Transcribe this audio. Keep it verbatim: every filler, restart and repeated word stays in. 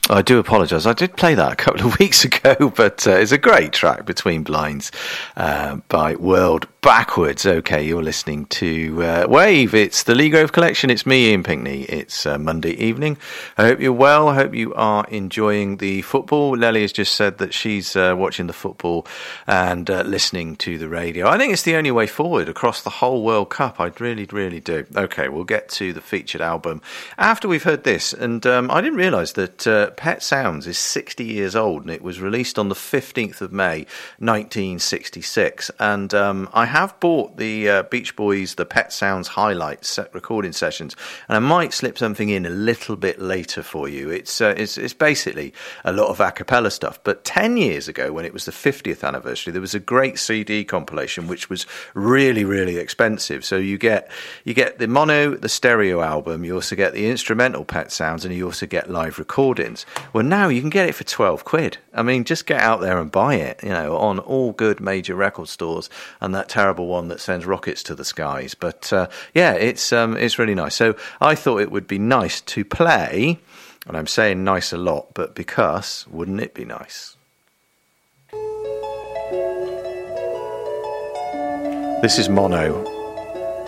I do apologise. I did play that a couple of weeks ago, but uh, it's a great track, Between Blinds, uh, by World Backwards. Okay, you're listening to uh, Wave. It's the Lee Grove Collection. It's me, Ian Pinkney. It's uh, Monday evening. I hope you're well. I hope you are enjoying the football. Lely has just said that she's uh, watching the football and uh, listening to the radio. I think it's the only way forward across the whole World Cup. I really, really do. Okay, we'll get to the featured album after we've heard this. And um, I didn't realise that uh, Pet Sounds is sixty years old, and it was released on the fifteenth of May, nineteen sixty-six. And um, I have bought the uh, Beach Boys, the Pet Sounds highlights set recording sessions, and I might slip something in a little bit later for you. It's uh, it's, it's basically a lot of a cappella stuff. But ten years ago, when it was the fiftieth anniversary, there was a great C D compilation which was really, really expensive. So you get you get the mono, the stereo album, you also get the instrumental Pet Sounds, and you also get live recordings. Well, now you can get it for twelve quid. I mean, just get out there and buy it, you know, on all good major record stores, and that terrible one that sends rockets to the skies. But uh, yeah, it's um, it's really nice. So I thought it would be nice to play, and I'm saying nice a lot, but because wouldn't it be nice? This is Mono.